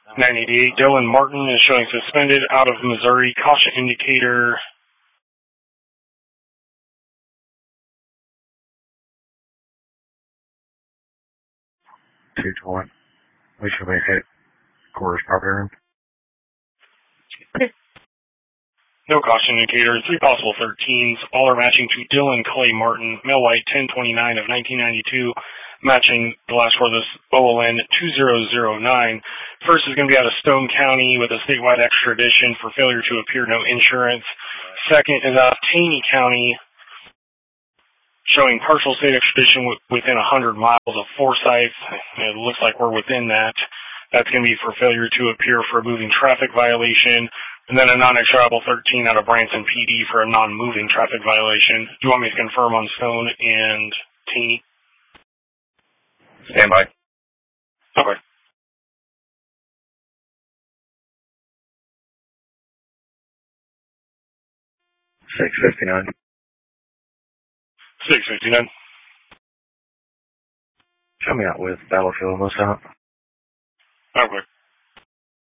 988, Dylan Martin is showing suspended out of Missouri. Caution indicator. $220. We should make it quarters property room. Okay. No caution indicator. 3 possible 13s. All are matching to Dylan Clay Martin, male white, 1029 of 1992, matching the last four of this OLN 2009. First is going to be out of Stone County with a statewide extradition for failure to appear, no insurance. Second is out of Taney County, showing partial state extradition within 100 miles of Forsyth. It looks like we're within that. That's going to be for failure to appear for a moving traffic violation. And then a non-extradable 13 out of Branson PD for a non-moving traffic violation. Do you want me to confirm on Stone and Taney? Stand by. Okay. $659. 659. Show me out with Battlefield most out. Okay.